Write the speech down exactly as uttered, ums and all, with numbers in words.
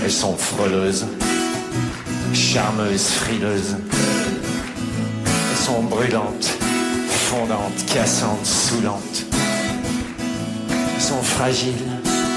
Elles sont frôleuses, charmeuses, frileuses. Elles sont brûlantes, fondantes, cassantes, saoulantes. Elles sont fragiles,